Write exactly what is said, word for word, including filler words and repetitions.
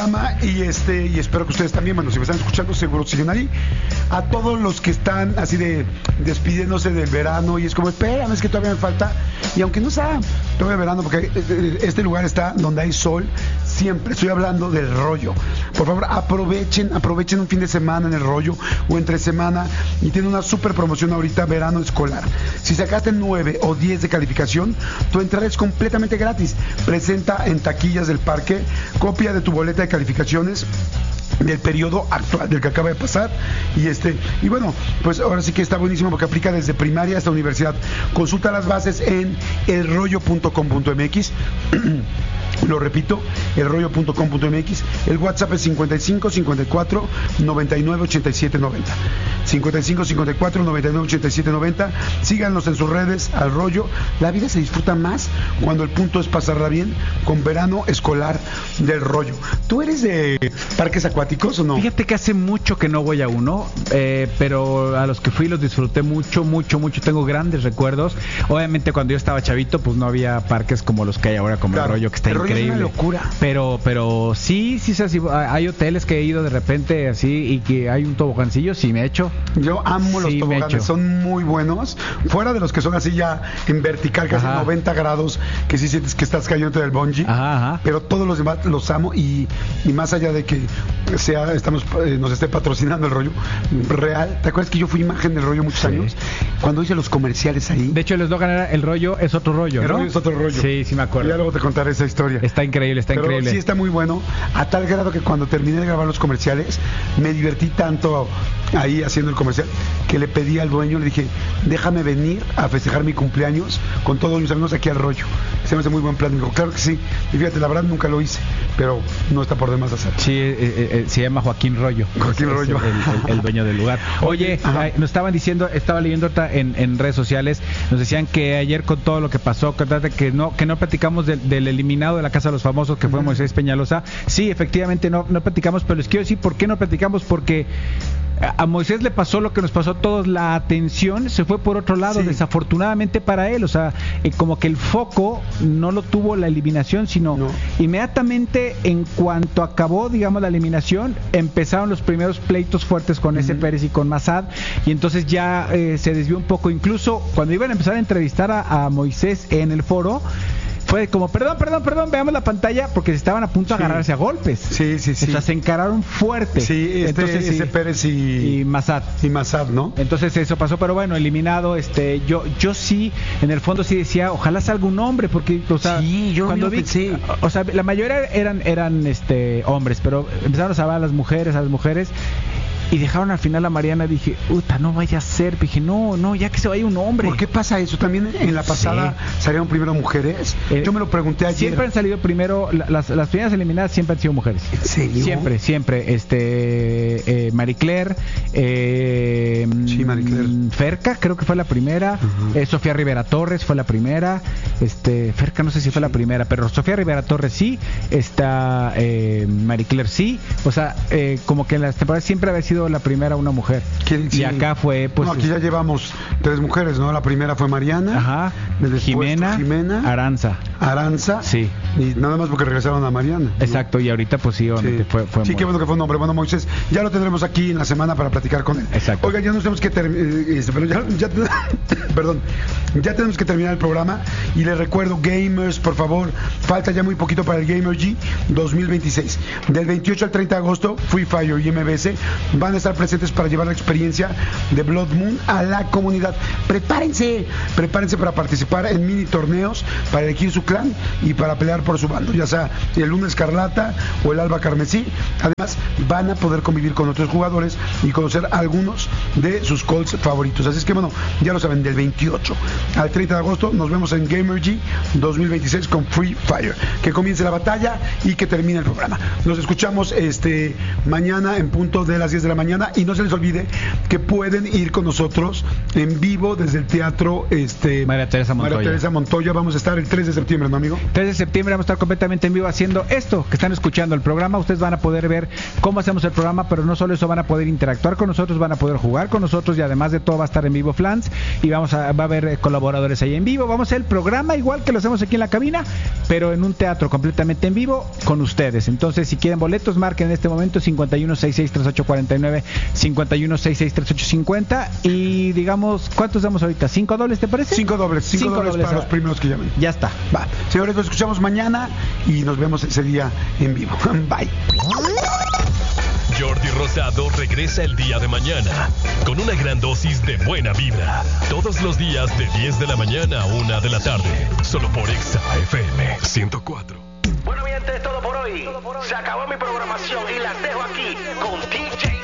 programa y este y espero que ustedes también, bueno, si me están escuchando seguro siguen ahí. A todos los que están así de despidiéndose del verano y es como, espérame, es que todavía me falta. Y aunque no sea todavía verano, porque este lugar está donde hay sol, siempre estoy hablando del Rollo. Por favor, aprovechen, aprovechen un fin de semana en el Rollo o entre semana y tienen una super promoción ahorita, verano escolar. Si sacaste nueve o diez de calificación, tu entrada es completamente gratis. Presenta en taquillas del parque copia de tu boleta de calificaciones del periodo actual, del que acaba de pasar, y este y bueno, pues ahora sí que está buenísimo porque aplica desde primaria hasta universidad. Consulta las bases en elrollo punto com punto m x. Lo repito, elrollo punto com punto m x. El WhatsApp es cincuenta y cinco, cincuenta y cuatro, noventa y nueve, ochenta y siete, noventa. cincuenta y cinco, cincuenta y cuatro, noventa y nueve, ochenta y siete, noventa. Síganos en sus redes, al Rollo. La vida se disfruta más cuando el punto es pasarla bien con verano escolar del Rollo. ¿Tú eres de parques acuáticos o no? Fíjate que hace mucho que no voy a uno, eh, pero a los que fui los disfruté mucho, mucho, mucho. Tengo grandes recuerdos. Obviamente cuando yo estaba chavito, pues no había parques como los que hay ahora, como claro, el Rollo, que está increíble. Es una locura. Pero, pero sí, sí, sí, hay hoteles que he ido de repente así y que hay un tobogancillo, sí me he hecho. Yo amo los sí, toboganes, son muy buenos. Fuera de los que son así ya en vertical, casi ajá, noventa grados, que sí sientes que estás cayendo del bungee. Ajá, ajá. Pero todos los demás los amo y, y más allá de que sea, estamos, eh, nos esté patrocinando el Rollo real. ¿Te acuerdas que yo fui imagen del Rollo muchos sí. años? Cuando hice los comerciales ahí. De hecho, el eslogan era el Rollo es otro rollo, el ¿no? Rollo es otro rollo. Sí, sí me acuerdo. Ya luego te contaré esa historia. Está increíble, está Pero increíble. Sí, está muy bueno, a tal grado que cuando terminé de grabar los comerciales, me divertí tanto ahí haciendo el comercial, que le pedí al dueño, le dije, déjame venir a festejar mi cumpleaños con todos mis amigos aquí al Rollo. Se me hace muy buen plan. Me dijo, claro que sí. Y fíjate, la verdad nunca lo hice, pero no está por demás hacer. Sí, eh, eh, se llama Joaquín Rollo. Joaquín es, Rollo. Es el, el, el dueño del lugar. Oye, ay, nos estaban diciendo, estaba leyendo ahorita en, en redes sociales, nos decían que ayer con todo lo que pasó, que no, que no platicamos del, del eliminado de la Casa de los Famosos, que fue uh-huh. Moisés Peñalosa. Sí, efectivamente no, no platicamos, pero les quiero decir por qué no platicamos, porque a Moisés le pasó lo que nos pasó a todos, la atención se fue por otro lado, sí. desafortunadamente para él, o sea, eh, como que el foco no lo tuvo la eliminación, sino no. inmediatamente en cuanto acabó, digamos, la eliminación, empezaron los primeros pleitos fuertes con uh-huh. ese Pérez y con Massad, y entonces ya eh, se desvió un poco, incluso cuando iban a empezar a entrevistar a, a Moisés en el foro, fue como, perdón, perdón, perdón, veamos la pantalla, porque estaban a punto de sí. agarrarse a golpes. Sí, sí, sí. O sea, se encararon fuerte. Sí, este, entonces, ese sí. Pérez y... y Massad. Y Massad, ¿no? Entonces eso pasó, pero bueno, eliminado, este, yo yo sí, en el fondo sí decía, ojalá salga un hombre, porque, o sea, sí, yo cuando vi, pensé. O sea, la mayoría eran, eran, este, hombres, pero empezaron a salvar a las mujeres, a las mujeres, y dejaron al final a Mariana. Dije, puta, no vaya a ser. Dije, no, no, ya que se vaya un hombre. ¿Por qué pasa eso? También en la pasada sí. salieron primero mujeres. Eh, Yo me lo pregunté ayer. Siempre han salido primero, las, las primeras eliminadas siempre han sido mujeres. ¿En serio? Siempre, siempre. Este, eh, Marie Claire, eh, sí, Marie Claire. Ferca, creo que fue la primera. Uh-huh. eh, Sofía Rivera Torres fue la primera. Este, Ferca no sé si fue sí. la primera, pero Sofía Rivera Torres sí. Está eh, Marie Claire sí. O sea, eh, como que en las temporadas siempre había sido la primera una mujer. ¿Quién, sí. Y acá fue, pues. No, aquí ya llevamos tres mujeres, ¿no? La primera fue Mariana. Ajá. Después, Jimena. Jimena. Aranza. Aranza. Sí. Y nada más porque regresaron a Mariana, ¿no? Exacto, y ahorita pues sí, obviamente sí. fue, fue Sí, muy... qué bueno que fue un hombre. Bueno, Moisés, ya lo tendremos aquí en la semana para platicar con él. Exacto. Oiga, ya nos tenemos que terminar. Ya, ya, perdón. Ya tenemos que terminar el programa. Y les recuerdo, gamers, por favor, falta ya muy poquito para el Gamer G dos mil veintiséis. Del veintiocho al treinta de agosto, Free Fire y M B S van a estar presentes para llevar la experiencia de Blood Moon a la comunidad. Prepárense, prepárense para participar en mini torneos, para elegir su clan y para pelear por su bando, ya sea el Luna Escarlata o el Alba Carmesí. Además, van a poder convivir con otros jugadores y conocer algunos de sus calls favoritos. Así es que, bueno, ya lo saben, del veintiocho al treinta de agosto nos vemos en Gamer G dos mil veintiséis con Free Fire. Que comience la batalla y que termine el programa. Nos escuchamos este mañana en punto de las diez de la mañana. mañana. Y no se les olvide que pueden ir con nosotros en vivo desde el teatro este, María Teresa Montoya. María Teresa Montoya. Vamos a estar el tres de septiembre, ¿no, amigo? tres de septiembre vamos a estar completamente en vivo haciendo esto que están escuchando el programa. Ustedes van a poder ver cómo hacemos el programa, pero no solo eso, van a poder interactuar con nosotros, van a poder jugar con nosotros y además de todo va a estar en vivo Flans y vamos a, va a haber colaboradores ahí en vivo. Vamos a hacer el programa igual que lo hacemos aquí en la cabina, pero en un teatro completamente en vivo con ustedes. Entonces, si quieren boletos, marquen en este momento cincuenta y uno sesenta y seis treinta y ocho cuarenta y nueve, cincuenta y uno sesenta y seis treinta y ocho cincuenta y digamos, ¿cuántos damos ahorita? ¿Cinco dobles, te parece? Cinco dobles, cinco, cinco dobles, dobles para a... los primeros que llamen. Ya está. Va. Señores, nos escuchamos mañana y nos vemos ese día en vivo. Bye. Jordi Rosado regresa el día de mañana con una gran dosis de buena vibra. Todos los días de diez de la mañana a una de la tarde. Solo por Exa F M ciento cuatro. Bueno, mi gente, es todo por hoy. Se acabó mi programación y las dejo aquí con D J